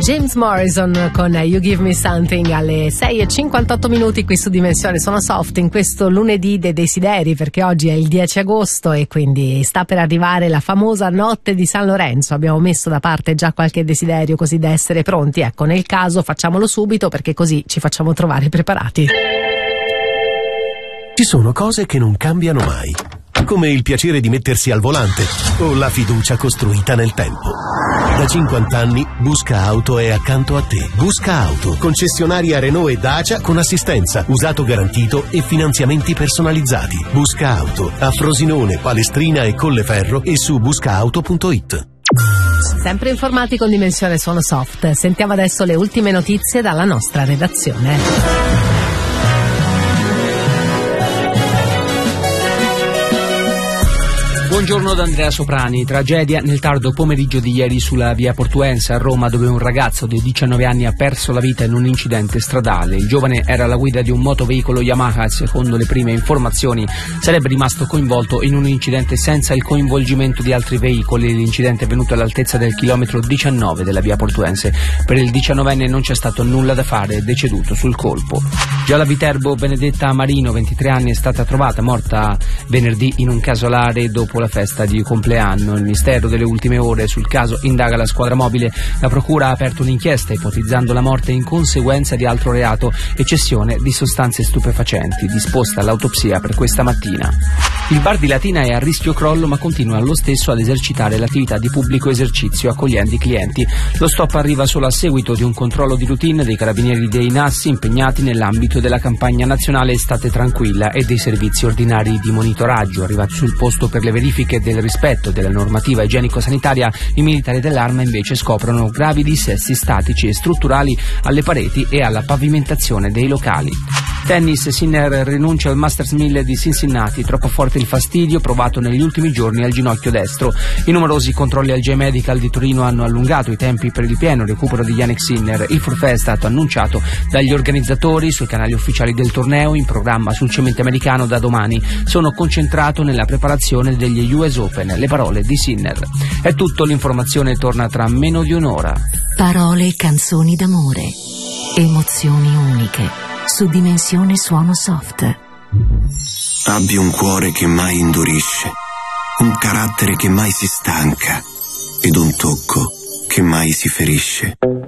James Morrison con You Give Me Something alle 6:58 qui su Dimensione Suono Soft, in questo lunedì dei desideri, perché oggi è il 10 agosto e quindi sta per arrivare la famosa notte di San Lorenzo. Abbiamo messo da parte già qualche desiderio così da essere pronti. Ecco, nel caso facciamolo subito, perché così ci facciamo trovare preparati. Ci sono cose che non cambiano mai, come il piacere di mettersi al volante o la fiducia costruita nel tempo. Da 50 anni Busca Auto è accanto a te. Busca Auto, concessionaria Renault e Dacia con assistenza, usato garantito e finanziamenti personalizzati. Busca Auto, a Frosinone, Palestrina e Colleferro e su buscaauto.it. Sempre informati con Dimensione Suono Soft. Sentiamo adesso le ultime notizie dalla nostra redazione. Buongiorno da Andrea Soprani. Tragedia nel tardo pomeriggio di ieri sulla via Portuense a Roma, dove un ragazzo di 19 anni ha perso la vita in un incidente stradale. Il giovane era alla guida di un motoveicolo Yamaha e, secondo le prime informazioni, sarebbe rimasto coinvolto in un incidente senza il coinvolgimento di altri veicoli. L'incidente è venuto all'altezza del chilometro 19 della via Portuense. Per il 19enne non c'è stato nulla da fare, è deceduto sul colpo. Già la Viterbo Benedetta Marino, 23 anni, è stata trovata morta venerdì in un casolare dopo la festa di compleanno. Il mistero delle ultime ore sul caso indaga la squadra mobile. La procura ha aperto un'inchiesta ipotizzando la morte in conseguenza di altro reato e cessione di sostanze stupefacenti, disposta l'autopsia per questa mattina. Il bar di Latina è a rischio crollo, ma continua lo stesso ad esercitare l'attività di pubblico esercizio accogliendo i clienti. Lo stop arriva solo a seguito di un controllo di routine dei carabinieri dei NAS impegnati nell'ambito della campagna nazionale Estate Tranquilla e dei servizi ordinari di monitoraggio. Arrivati sul posto per le verifiche del rispetto della normativa igienico-sanitaria, i militari dell'arma invece scoprono gravi dissesti statici e strutturali alle pareti e alla pavimentazione dei locali. Tennis, Sinner rinuncia al Masters 1000 di Cincinnati, troppo forte il fastidio provato negli ultimi giorni al ginocchio destro. I numerosi controlli al J-Medical di Torino hanno allungato i tempi per il pieno recupero di Jannik Sinner. Il forfait è stato annunciato dagli organizzatori sui canali ufficiali del torneo, in programma sul cemento americano da domani. Sono concentrato nella preparazione degli US Open, le parole di Sinner. È tutto, l'informazione torna tra meno di un'ora. Parole e canzoni d'amore, emozioni uniche, su Dimensione Suono Soft. Abbi un cuore che mai indurisce, un carattere che mai si stanca ed un tocco che mai si ferisce.